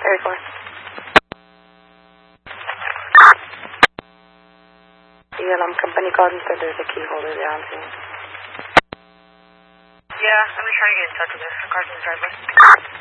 Area 4. ELM company called and said there's a key holder there on scene. Yeah, let me try to get in touch with this. Car's in the driveway.